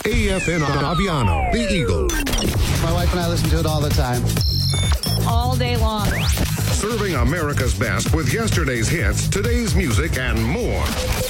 AFN Aviano, the Eagle. My wife and I listen to it all the time. All day long. Serving America's best with yesterday's hits, today's music, and more.